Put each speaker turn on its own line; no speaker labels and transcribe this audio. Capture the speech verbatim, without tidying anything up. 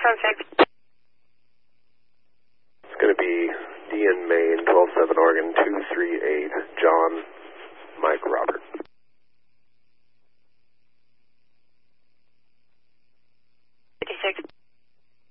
one six.
It's going to be D N Main, twelve seven Oregon, two three eight, John.